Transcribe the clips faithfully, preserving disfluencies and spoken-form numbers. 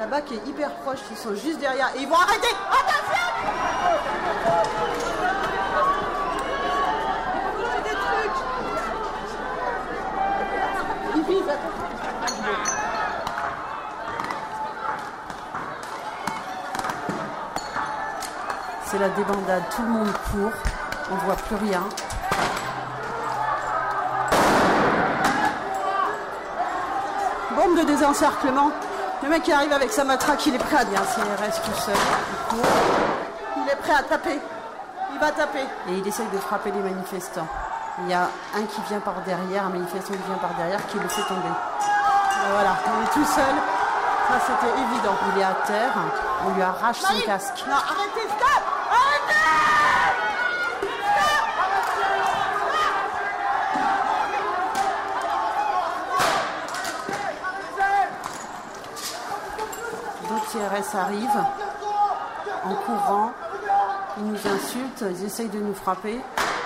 là-bas qui est hyper proche, ils sont juste derrière et ils vont arrêter. Attention! C'est des trucs. Ils vivent, c'est la débandade, tout le monde court, on voit plus rien. Bombe de désencerclement. Le mec qui arrive avec sa matraque, il est prêt à dire C R S tout seul. Il court. Il est prêt à taper. Il va taper. Et il essaye de frapper les manifestants. Il y a un qui vient par derrière, un manifestant qui vient par derrière, qui le fait tomber. Et voilà, il est tout seul. Ça, c'était évident. Il est à terre. On lui arrache son casque. Non, arrêtez, stop! Arrêtez! D'autres C R S arrivent en courant. Ils nous insultent, ils essayent de nous frapper.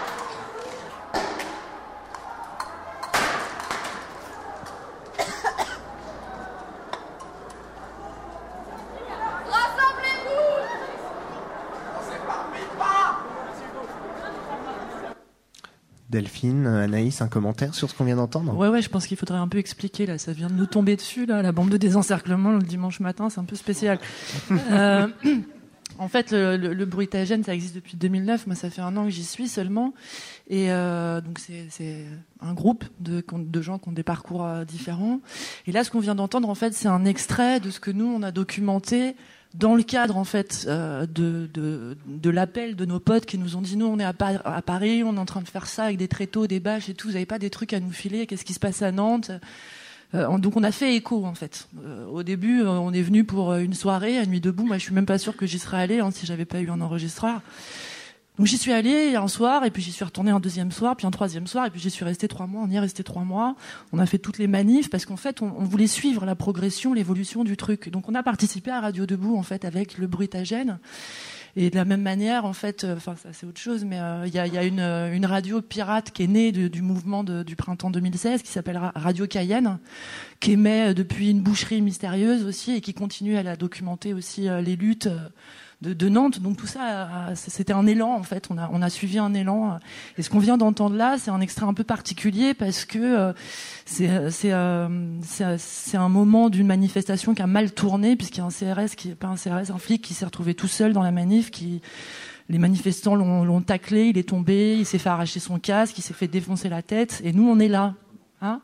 Delphine, Anaïs, un commentaire sur ce qu'on vient d'entendre ? Ouais, ouais, je pense qu'il faudrait un peu expliquer, là. Ça vient de nous tomber dessus, là, la bombe de désencerclement le dimanche matin, c'est un peu spécial. euh, en fait, le, le, le bruitagène, ça existe depuis deux mille neuf. Moi, ça fait un an que j'y suis seulement. Et euh, donc, c'est, c'est un groupe de, de gens qui ont des parcours euh, différents. Et là, ce qu'on vient d'entendre, en fait, c'est un extrait de ce que nous, on a documenté dans le cadre en fait euh, de, de, de l'appel de nos potes qui nous ont dit nous on est à, Par- à Paris, on est en train de faire ça avec des tréteaux, des bâches et tout, vous avez pas des trucs à nous filer, qu'est-ce qui se passe à Nantes? euh, Donc on a fait écho en fait. Euh, au début on est venu pour une soirée à Nuit debout, moi je suis même pas sûre que j'y serais allée hein, si j'avais pas eu un enregistreur. Donc j'y suis allée un soir, et puis j'y suis retournée un deuxième soir, puis un troisième soir, et puis j'y suis restée trois mois, on y est resté trois mois. On a fait toutes les manifs, parce qu'en fait, on, on voulait suivre la progression, l'évolution du truc. Donc on a participé à Radio Debout, en fait, avec le bruitagène. Et de la même manière, en fait, enfin, ça c'est autre chose, mais il euh, y a, y a une, une radio pirate qui est née de, du mouvement de, du printemps deux mille seize, qui s'appelle Radio Cayenne, qui émet depuis une boucherie mystérieuse aussi, et qui continue à la documenter aussi euh, les luttes euh, De, de Nantes. Donc tout ça, c'était un élan en fait. On a, on a suivi un élan. Et ce qu'on vient d'entendre là, c'est un extrait un peu particulier parce que euh, c'est, c'est, euh, c'est, c'est un moment d'une manifestation qui a mal tourné puisqu'il y a un C R S, qui pas un C R S, un flic qui s'est retrouvé tout seul dans la manif. Qui, les manifestants l'ont, l'ont taclé, il est tombé, il s'est fait arracher son casque, il s'est fait défoncer la tête. Et nous, on est là, hein.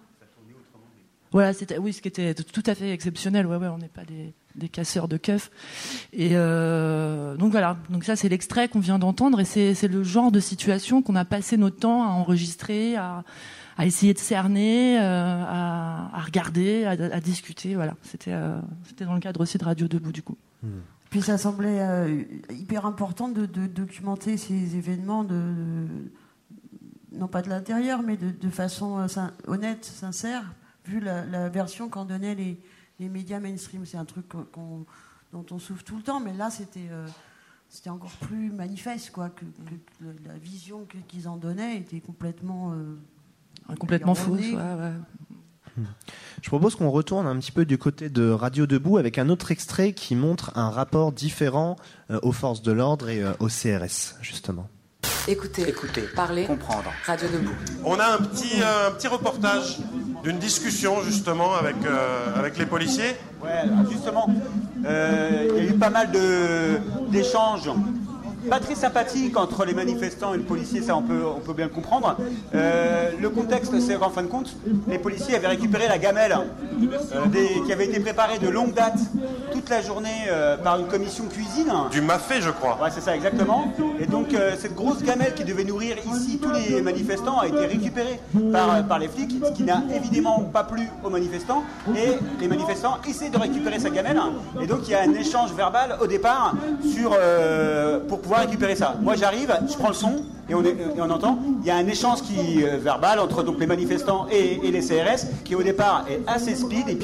Voilà, c'était, oui, ce qui était tout à fait exceptionnel. Ouais, ouais, on n'est pas des, des casseurs de keufs. Et euh, donc voilà. Donc ça, c'est l'extrait qu'on vient d'entendre, et c'est, c'est le genre de situation qu'on a passé notre temps à enregistrer, à, à essayer de cerner, euh, à, à regarder, à, à discuter. Voilà. C'était, euh, c'était dans le cadre aussi de Radio Debout, du coup. Mmh. Puis ça semblait euh, hyper important de, de documenter ces événements de, de non pas de l'intérieur, mais de, de façon euh, sin- honnête, sincère. Vu la, la version qu'en donnaient les, les médias mainstream. C'est un truc qu'on, dont on souffre tout le temps, mais là, c'était, euh, c'était encore plus manifeste, quoi, que, que la vision que, qu'ils en donnaient était complètement... Euh, complètement fausse, ouais, ouais. Je propose qu'on retourne un petit peu du côté de Radio Debout avec un autre extrait qui montre un rapport différent euh, aux forces de l'ordre et euh, au C R S, justement. Écoutez, Écoutez, parler, comprendre. Radio Debout. On a un petit, euh, un petit reportage d'une discussion justement avec, euh, avec les policiers. Ouais, alors justement, euh, il y a eu pas mal de, d'échanges pas très sympathiques entre les manifestants et le policier, ça on peut, on peut bien le comprendre. Euh, le contexte, c'est qu'en fin de compte, les policiers avaient récupéré la gamelle euh, des, qui avait été préparée de longue date toute la journée euh, par une commission cuisine. Du mafé, je crois. Ouais, c'est ça, exactement. Et donc, euh, cette grosse gamelle qui devait nourrir ici tous les manifestants a été récupérée par, par les flics, ce qui n'a évidemment pas plu aux manifestants. Et les manifestants essaient de récupérer sa gamelle. Et donc, il y a un échange verbal au départ sur, euh, pour pouvoir récupérer ça. Moi, j'arrive, je prends le son et on, est, et on entend. Il y a un échange qui, euh, verbal entre donc, les manifestants et, et les C R S qui, au départ, est assez speed. Et puis,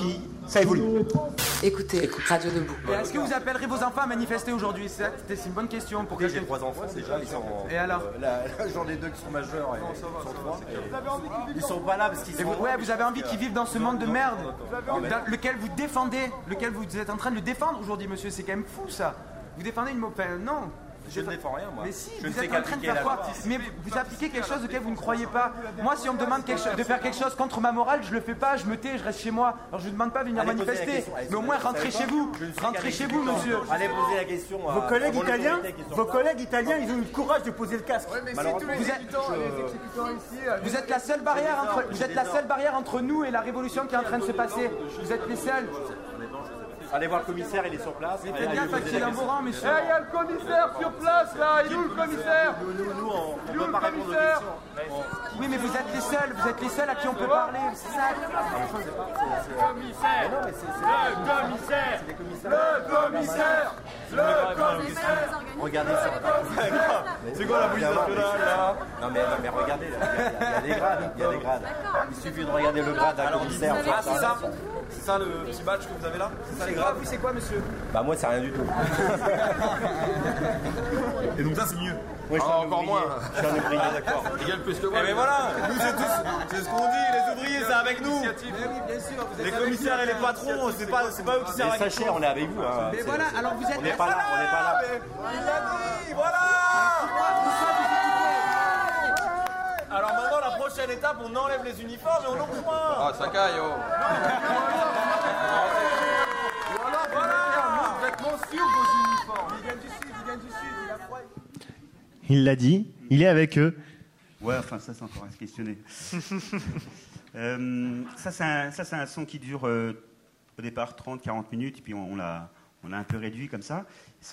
ça évolue. Écoutez, Radio Debout. Et est-ce que vous appellerez vos enfants à manifester aujourd'hui? C'est c'est une bonne question pour J'ai quelqu'un. trois enfants déjà, ils sont. Et alors euh, là, là, j'en ai deux qui sont majeurs et ils sont trois. Et ils sont pas là parce qu'ils Et sont. vous, ouais, vous avez envie qu'ils vivent dans ce monde de merde, dans lequel vous défendez, lequel vous êtes en train de le défendre aujourd'hui, monsieur. C'est quand même fou ça. Vous défendez une. Enfin, non. Je ne défends rien, moi. Mais si, je vous ne êtes sais en train de faire quoi? Mais vous, vous appliquez quelque chose auquel vous ne croyez pas. Moi, si on me demande quelque chose, de faire quelque chose contre ma morale, je le fais pas, je me tais, je reste chez moi. Alors je ne vous demande pas de venir Allez, posez la manifester, question. Allez, mais au moins vous rentrez savez chez pas, vous. je ne suis Rentrez qu'un chez vous, exécutant. monsieur. Allez poser la question. Vos à- collègues à mon italiens, autorité qui sont vos là. collègues italiens, ils ont eu le courage de poser le casque. Malheureusement, Vous êtes, vous êtes la seule barrière entre, vous êtes la seule barrière entre nous et la révolution qui est en train de se passer. Vous êtes les seuls. Allez voir le commissaire, il est sur place. Mais Allez, faites allez gaffe à poser qui la est question. en monsieur. Il y a le commissaire sur place là, il est où le commissaire? Nous, nous, nous, on ne Où peut le pas répondre aux commissaire? questions. Oui, mais vous êtes les seuls, vous êtes les seuls à qui on peut parler. C'est ça. Commissaire, le commissaire, le commissaire, le commissaire. Regardez ça. C'est quoi la bouille nationale? Non mais, non mais regardez, là, il y a- il y a des grades, il y a des grades. Il suffit de regarder le grade d'un commissaire. Ah, c'est ça. C'est ça le petit badge que vous avez là? C'est ça les grades? Vous, c'est quoi, monsieur? Bah moi c'est rien du tout. Et donc ça c'est mieux. Moi, je suis Ah, un encore ouvrier. moins. Je suis un ouvrier, d'accord. Il gagne plus que moi. Eh mais voilà, nous c'est tous, c'est ce qu'on dit, les ouvriers c'est avec nous. Les commissaires et les patrons, c'est pas, c'est pas eux qui servent à quelque chose. On est avec vous. Hein. Mais voilà, alors vous êtes On n'est pas là, on n'est pas là. Il l'a dit, voilà. Alors maintenant la prochaine étape, on enlève les uniformes et on en rejoint. Ah, ça caille, oh. Il l'a dit, il est avec eux. Ouais, enfin ça c'est encore à se questionner. Euh, ça c'est un, ça, c'est un son qui dure euh, au départ trente à quarante minutes, et puis on, on l'a on a un peu réduit comme ça.